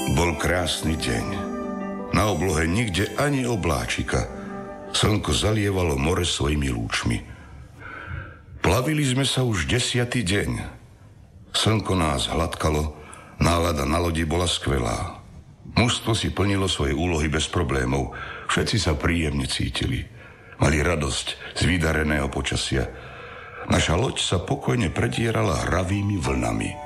Bol krásny deň. Na oblohe nikde ani obláčika. Slnko zalievalo more svojimi lúčmi. Plavili sme sa už 10. deň. Slnko nás hladkalo, nálada na lodi bola skvelá. Mužstvo si plnilo svoje úlohy bez problémov. Všetci sa príjemne cítili. Mali radosť z vydareného počasia. Naša loď sa pokojne predierala hravými vlnami.